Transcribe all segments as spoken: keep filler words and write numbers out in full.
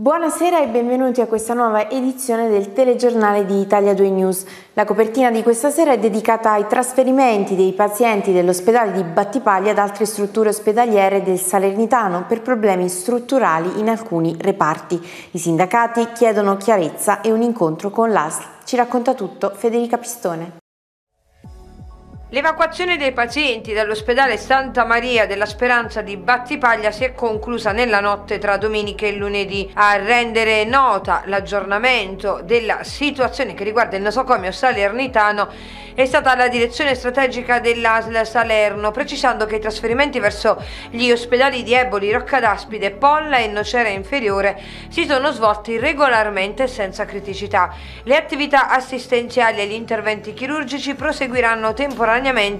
Buonasera e benvenuti a questa nuova edizione del telegiornale di Italia due News. La copertina di questa sera è dedicata ai trasferimenti dei pazienti dell'ospedale di Battipaglia ad altre strutture ospedaliere del Salernitano per problemi strutturali in alcuni reparti. I sindacati chiedono chiarezza e un incontro con l'A S L. Ci racconta tutto Federica Pistone. L'evacuazione dei pazienti dall'ospedale Santa Maria della Speranza di Battipaglia si è conclusa nella notte tra domenica e lunedì. A rendere nota l'aggiornamento della situazione che riguarda il nosocomio salernitano è stata la direzione strategica dell'A S L Salerno, precisando che i trasferimenti verso gli ospedali di Eboli, Roccadaspide, Polla e Nocera Inferiore si sono svolti regolarmente e senza criticità. Le attività assistenziali e gli interventi chirurgici proseguiranno temporaneamente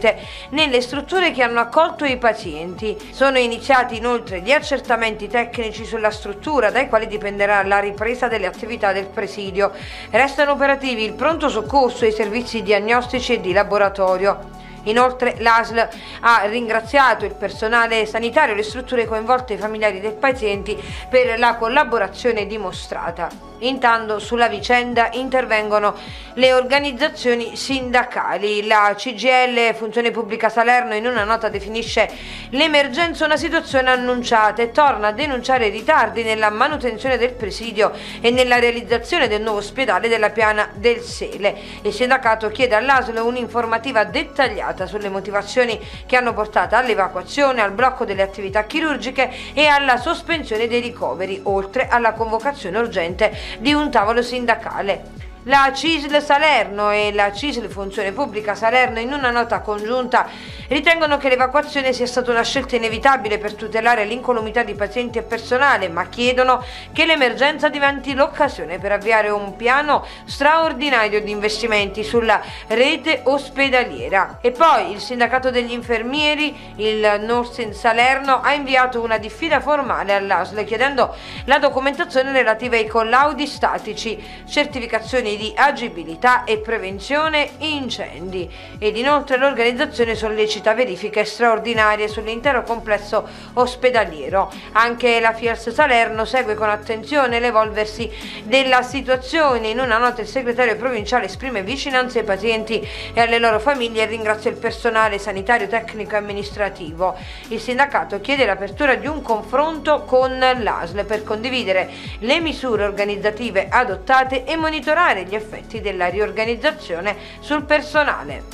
nelle strutture che hanno accolto i pazienti. Sono iniziati inoltre gli accertamenti tecnici sulla struttura, dai quali dipenderà la ripresa delle attività del presidio. Restano operativi il pronto soccorso e i servizi diagnostici e di laboratorio. Inoltre l'A S L ha ringraziato il personale sanitario e le strutture coinvolte e i familiari dei pazienti per la collaborazione dimostrata. Intanto sulla vicenda intervengono le organizzazioni sindacali. La C G I L Funzione Pubblica Salerno in una nota definisce l'emergenza una situazione annunciata e torna a denunciare ritardi nella manutenzione del presidio e nella realizzazione del nuovo ospedale della Piana del Sele. Il sindacato chiede all'A S L un'informativa dettagliata sulle motivazioni che hanno portato all'evacuazione, al blocco delle attività chirurgiche e alla sospensione dei ricoveri, oltre alla convocazione urgente di un tavolo sindacale. La C I S L Salerno e la C I S L Funzione Pubblica Salerno in una nota congiunta ritengono che l'evacuazione sia stata una scelta inevitabile per tutelare l'incolumità di pazienti e personale, ma chiedono che l'emergenza diventi l'occasione per avviare un piano straordinario di investimenti sulla rete ospedaliera. E poi il sindacato degli infermieri, il Nursing Salerno, ha inviato una diffida formale all'A S L chiedendo la documentazione relativa ai collaudi statici, certificazioni di agibilità e prevenzione incendi, ed inoltre l'organizzazione sollecita verifiche straordinarie sull'intero complesso ospedaliero. Anche la F I A S Salerno segue con attenzione l'evolversi della situazione. In una nota il segretario provinciale esprime vicinanza ai pazienti e alle loro famiglie e ringrazia il personale sanitario, tecnico e amministrativo. Il sindacato chiede l'apertura di un confronto con l'A S L per condividere le misure organizzative adottate e monitorare gli effetti della riorganizzazione sul personale.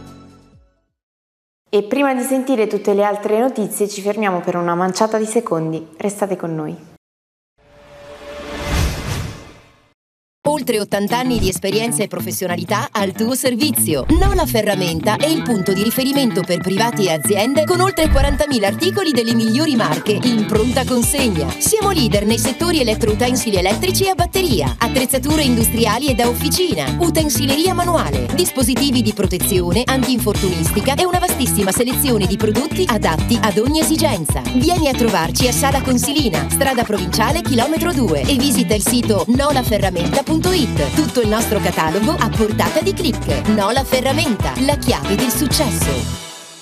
E prima di sentire tutte le altre notizie ci fermiamo per una manciata di secondi. Restate con noi. Oltre ottanta anni di esperienza e professionalità al tuo servizio. Nola Ferramenta è il punto di riferimento per privati e aziende con oltre quarantamila articoli delle migliori marche in pronta consegna. Siamo leader nei settori elettroutensili elettrici e a batteria, attrezzature industriali e da officina, utensileria manuale, dispositivi di protezione, antinfortunistica e una vastissima selezione di prodotti adatti ad ogni esigenza. Vieni a trovarci a Sala Consilina, strada provinciale chilometro due e visita il sito nola ferramenta punto it. Tutto il nostro catalogo a portata di click. Nola Ferramenta, la chiave del successo.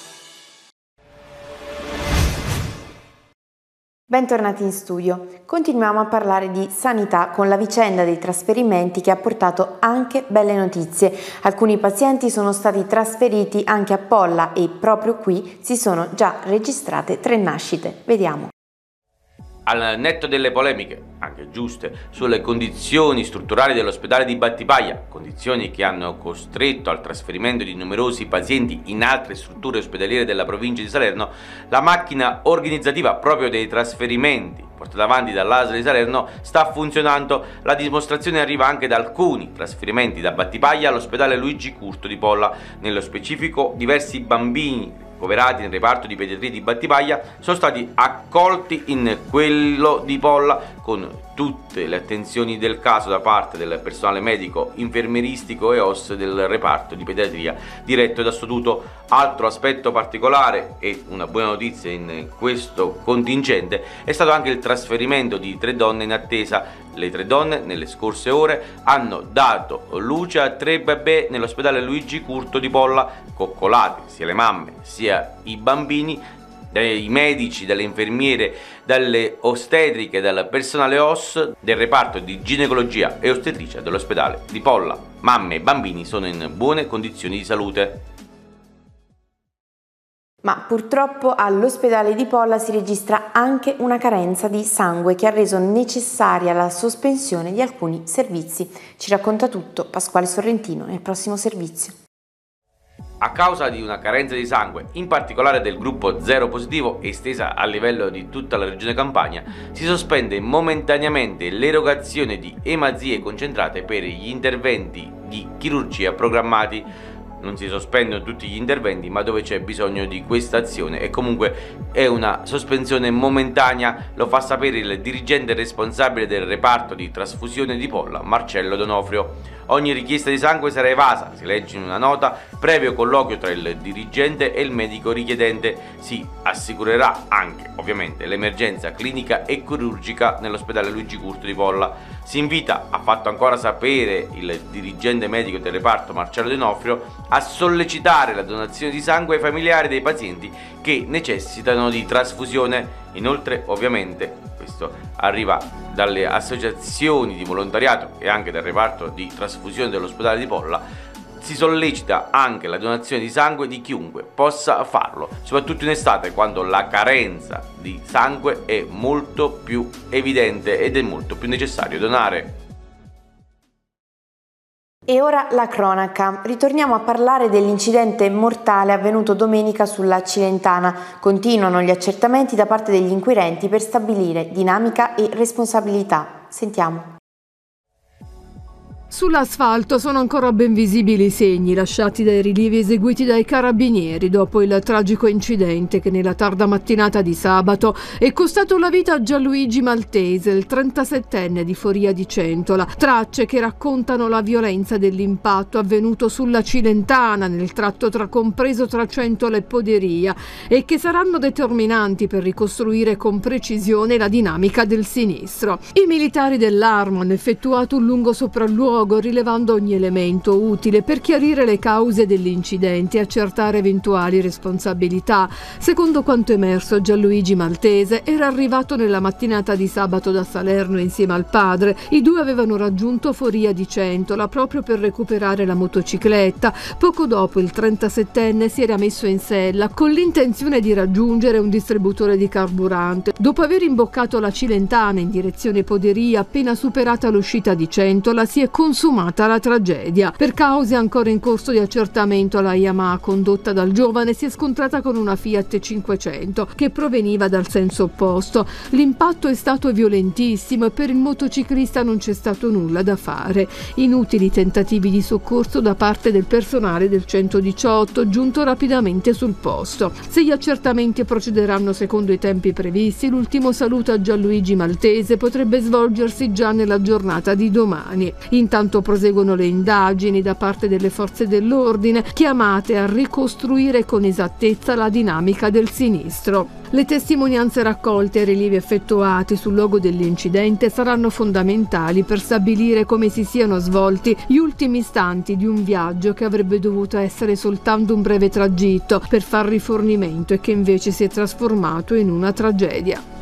Bentornati in studio. Continuiamo a parlare di sanità con la vicenda dei trasferimenti che ha portato anche belle notizie. Alcuni pazienti sono stati trasferiti anche a Polla e proprio qui si sono già registrate tre nascite. Vediamo. Al netto delle polemiche, anche giuste, sulle condizioni strutturali dell'ospedale di Battipaglia, condizioni che hanno costretto al trasferimento di numerosi pazienti in altre strutture ospedaliere della provincia di Salerno, la macchina organizzativa proprio dei trasferimenti portata avanti dall'A S L di Salerno sta funzionando. La dimostrazione arriva anche da alcuni trasferimenti da Battipaglia all'ospedale Luigi Curto di Polla. Nello specifico, diversi bambini ricoverati nel reparto di pediatria di Battipaglia sono stati accolti in quello di Polla con tutte le attenzioni del caso da parte del personale medico, infermieristico e O S del reparto di pediatria diretto da Stotuto. Altro aspetto particolare e una buona notizia in questo contingente è stato anche il trasferimento di tre donne in attesa. Le tre donne nelle scorse ore hanno dato luce a tre bebè nell'ospedale Luigi Curto di Polla, coccolati sia le mamme sia i bambini dai medici, dalle infermiere, dalle ostetriche, dal personale O S del reparto di ginecologia e ostetricia dell'ospedale di Polla. Mamme e bambini sono in buone condizioni di salute. Ma purtroppo all'ospedale di Polla si registra anche una carenza di sangue che ha reso necessaria la sospensione di alcuni servizi. Ci racconta tutto Pasquale Sorrentino nel prossimo servizio. A causa di una carenza di sangue, in particolare del gruppo zero positivo estesa a livello di tutta la regione Campania, si sospende momentaneamente l'erogazione di emazie concentrate per gli interventi di chirurgia programmati. Non si sospendono tutti gli interventi, ma dove c'è bisogno di questa azione, e comunque è una sospensione momentanea, lo fa sapere il dirigente responsabile del reparto di trasfusione di Polla, Marcello Donofrio. Ogni richiesta di sangue sarà evasa, si legge in una nota, previo colloquio tra il dirigente e il medico richiedente. Si assicurerà anche, ovviamente, l'emergenza clinica e chirurgica nell'ospedale Luigi Curto di Polla. Si invita, ha fatto ancora sapere il dirigente medico del reparto Marcello Donofrio, a sollecitare la donazione di sangue ai familiari dei pazienti che necessitano di trasfusione. Inoltre, ovviamente, questo arriva dalle associazioni di volontariato e anche dal reparto di trasfusione dell'ospedale di Polla, si sollecita anche la donazione di sangue di chiunque possa farlo, soprattutto in estate, quando la carenza di sangue è molto più evidente ed è molto più necessario donare. E ora la cronaca. Ritorniamo a parlare dell'incidente mortale avvenuto domenica sulla Cilentana. Continuano gli accertamenti da parte degli inquirenti per stabilire dinamica e responsabilità. Sentiamo. Sull'asfalto sono ancora ben visibili i segni lasciati dai rilievi eseguiti dai carabinieri dopo il tragico incidente che nella tarda mattinata di sabato è costato la vita a Gianluigi Maltese, il trentasettenne di Foria di Centola. Tracce che raccontano la violenza dell'impatto avvenuto sulla Cilentana nel tratto tra compreso tra Centola e Poderia e che saranno determinanti per ricostruire con precisione la dinamica del sinistro. I militari dell'Armo hanno effettuato un lungo sopralluogo rilevando ogni elemento utile per chiarire le cause dell'incidente e accertare eventuali responsabilità. Secondo quanto emerso, Gianluigi Maltese era arrivato nella mattinata di sabato da Salerno insieme al padre. I due avevano raggiunto Foria di Centola proprio per recuperare la motocicletta. Poco dopo il trentasettenne si era messo in sella con l'intenzione di raggiungere un distributore di carburante. Dopo aver imboccato la Cilentana in direzione Poderia, appena superata l'uscita di Centola, si è consumata la tragedia. Per cause ancora in corso di accertamento, la Yamaha condotta dal giovane si è scontrata con una Fiat cinquecento che proveniva dal senso opposto. L'impatto è stato violentissimo e per il motociclista non c'è stato nulla da fare. Inutili tentativi di soccorso da parte del personale del centodiciotto giunto rapidamente sul posto. Se gli accertamenti procederanno secondo i tempi previsti, l'ultimo saluto a Gianluigi Maltese potrebbe svolgersi già nella giornata di domani. Intanto proseguono le indagini da parte delle forze dell'ordine, chiamate a ricostruire con esattezza la dinamica del sinistro. Le testimonianze raccolte e i rilievi effettuati sul luogo dell'incidente saranno fondamentali per stabilire come si siano svolti gli ultimi istanti di un viaggio che avrebbe dovuto essere soltanto un breve tragitto per far rifornimento e che invece si è trasformato in una tragedia.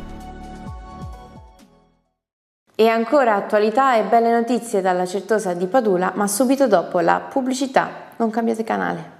E ancora attualità e belle notizie dalla Certosa di Padula, ma subito dopo la pubblicità. Non cambiate canale.